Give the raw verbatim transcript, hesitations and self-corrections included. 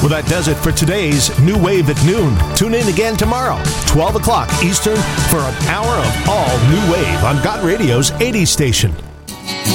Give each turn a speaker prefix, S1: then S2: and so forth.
S1: Well, that does it for today's New Wave at noon. Tune in again tomorrow, twelve o'clock Eastern, for an hour of all New Wave on Got Radio's eighties station.